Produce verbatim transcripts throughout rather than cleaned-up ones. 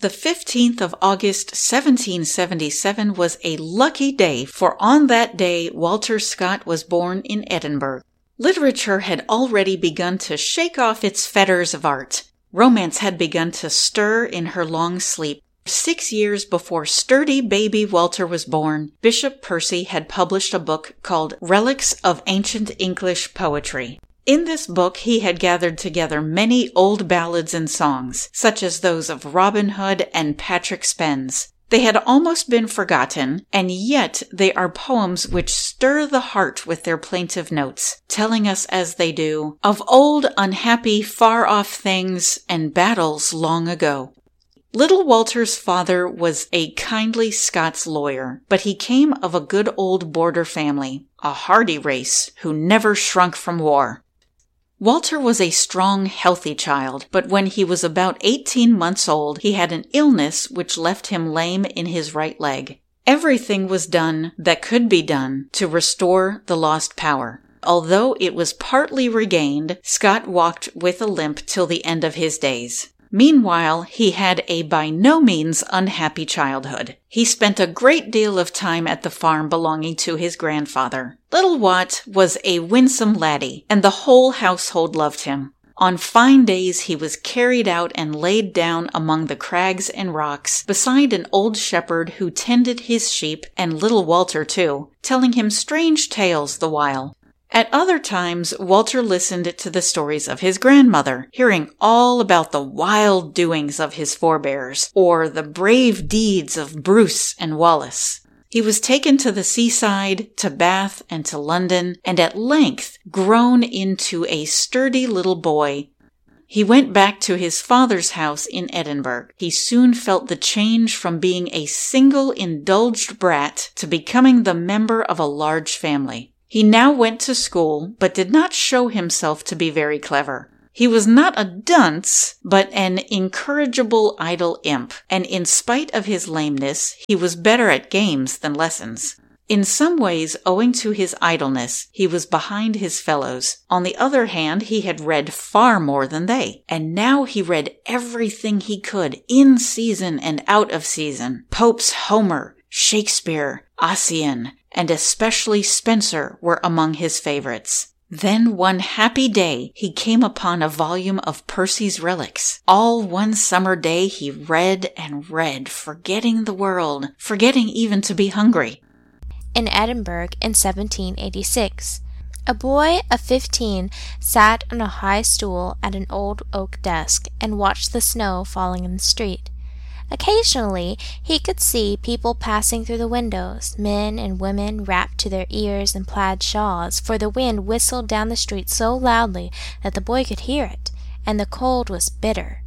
The fifteenth of August, seventeen seventy-seven was a lucky day, for on that day Walter Scott was born in Edinburgh. Literature had already begun to shake off its fetters of art. Romance had begun to stir in her long sleep. Six years before sturdy baby Walter was born, Bishop Percy had published a book called Relics of Ancient English Poetry. In this book he had gathered together many old ballads and songs, such as those of Robin Hood and Patrick Spens. They had almost been forgotten, and yet they are poems which stir the heart with their plaintive notes, telling us as they do, of old unhappy far-off things and battles long ago. Little Walter's father was a kindly Scots lawyer, but he came of a good old border family, a hardy race who never shrunk from war. Walter was a strong, healthy child, but when he was about eighteen months old, he had an illness which left him lame in his right leg. Everything was done that could be done to restore the lost power. Although it was partly regained, Scott walked with a limp till the end of his days. Meanwhile, he had a by no means unhappy childhood. He spent a great deal of time at the farm belonging to his grandfather. Little Wat was a winsome laddie, and the whole household loved him. On fine days he was carried out and laid down among the crags and rocks, beside an old shepherd who tended his sheep, and little Walter too, telling him strange tales the while. At other times, Walter listened to the stories of his grandmother, hearing all about the wild doings of his forebears, or the brave deeds of Bruce and Wallace. He was taken to the seaside, to Bath, and to London, and at length grown into a sturdy little boy. He went back to his father's house in Edinburgh. He soon felt the change from being a single indulged brat to becoming the member of a large family. He now went to school, but did not show himself to be very clever. He was not a dunce, but an incorrigible idle imp, and in spite of his lameness, he was better at games than lessons. In some ways, owing to his idleness, he was behind his fellows. On the other hand, he had read far more than they, and now he read everything he could, in season and out of season. Pope's Homer, Shakespeare, Ossian, and especially Spenser were among his favorites. Then one happy day he came upon a volume of Percy's Relics. All one summer day he read and read, forgetting the world, forgetting even to be hungry. In Edinburgh in seventeen eighty-six, a boy of fifteen sat on a high stool at an old oak desk and watched the snow falling in the street. Occasionally he could see people passing through the windows, men and women wrapped to their ears in plaid shawls, for the wind whistled down the street so loudly that the boy could hear it, and the cold was bitter.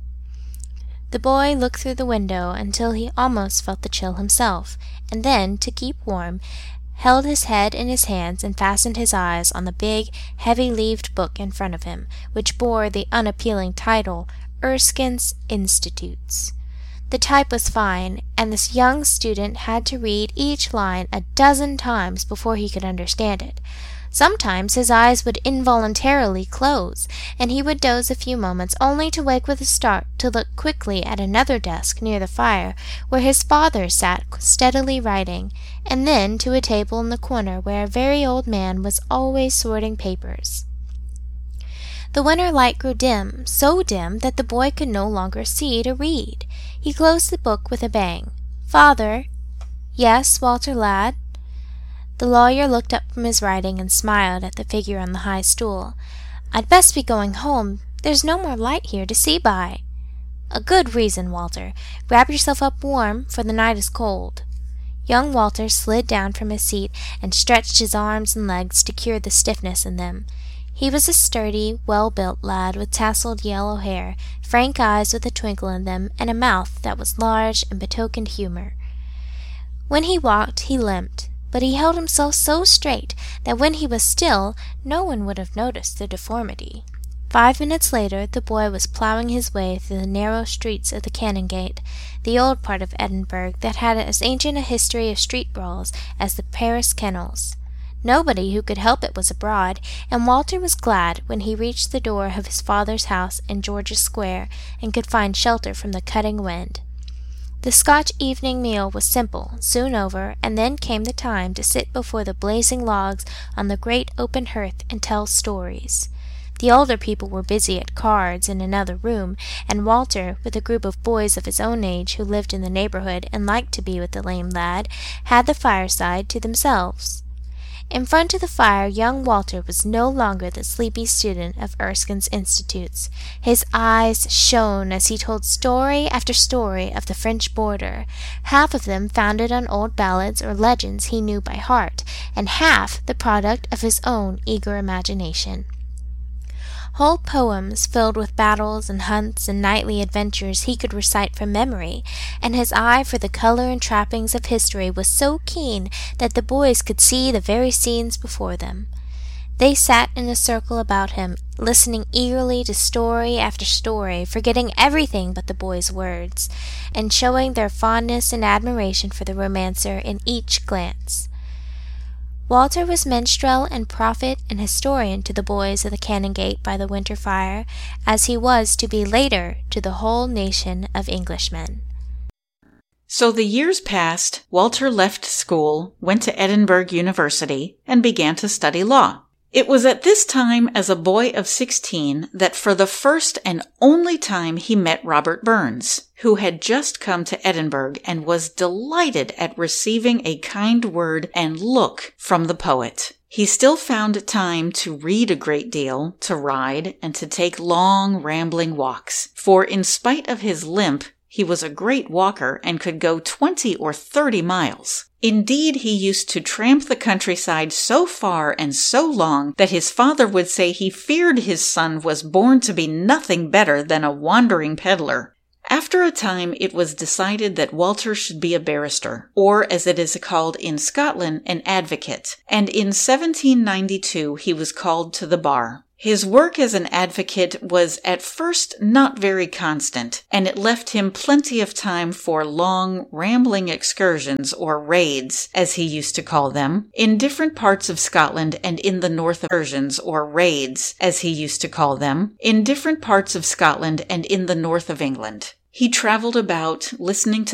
The boy looked through the window until he almost felt the chill himself, and then, to keep warm, held his head in his hands and fastened his eyes on the big, heavy-leaved book in front of him, which bore the unappealing title, Erskine's Institutes. The type was fine, and this young student had to read each line a dozen times before he could understand it. Sometimes his eyes would involuntarily close, and he would doze a few moments, only to wake with a start to look quickly at another desk near the fire, where his father sat steadily writing, and then to a table in the corner where a very old man was always sorting papers. The winter light grew dim, so dim that the boy could no longer see to read. He closed the book with a bang. "Father." "Yes, Walter, lad?" The lawyer looked up from his writing and smiled at the figure on the high stool. "I'd best be going home. There's no more light here to see by." "A good reason, Walter. Wrap yourself up warm, for the night is cold." Young Walter slid down from his seat and stretched his arms and legs to cure the stiffness in them. He was a sturdy, well-built lad with tousled yellow hair, frank eyes with a twinkle in them, and a mouth that was large and betokened humor. When he walked, he limped, but he held himself so straight that when he was still, no one would have noticed the deformity. Five minutes later, the boy was ploughing his way through the narrow streets of the Canongate, the old part of Edinburgh that had as ancient a history of street brawls as the Paris kennels. Nobody who could help it was abroad, and Walter was glad when he reached the door of his father's house in George's Square and could find shelter from the cutting wind. The Scotch evening meal was simple, soon over, and then came the time to sit before the blazing logs on the great open hearth and tell stories. The older people were busy at cards in another room, and Walter, with a group of boys of his own age who lived in the neighborhood and liked to be with the lame lad, had the fireside to themselves. In front of the fire young Walter was no longer the sleepy student of Erskine's Institutes. His eyes shone as he told story after story of the French border, half of them founded on old ballads or legends he knew by heart, and half the product of his own eager imagination. Whole poems filled with battles and hunts and knightly adventures he could recite from memory, and his eye for the color and trappings of history was so keen that the boys could see the very scenes before them. They sat in a circle about him, listening eagerly to story after story, forgetting everything but the boy's words, and showing their fondness and admiration for the romancer in each glance. Walter was minstrel and prophet and historian to the boys of the Canongate by the winter fire, as he was to be later to the whole nation of Englishmen. So the years passed, Walter left school, went to Edinburgh University, and began to study law. It was at this time, as a boy of sixteen, that for the first and only time he met Robert Burns, who had just come to Edinburgh and was delighted at receiving a kind word and look from the poet. He still found time to read a great deal, to ride, and to take long, rambling walks, for in spite of his limp, he was a great walker and could go twenty or thirty miles. Indeed, he used to tramp the countryside so far and so long that his father would say he feared his son was born to be nothing better than a wandering peddler. After a time, it was decided that Walter should be a barrister, or as it is called in Scotland, an advocate, and in seventeen ninety-two he was called to the bar. His work as an advocate was at first not very constant, and it left him plenty of time for long, rambling excursions, or raids, as he used to call them, in different parts of Scotland and in the north of excursions, or raids, as he used to call them, in different parts of Scotland and in the north of England. He travelled about, listening to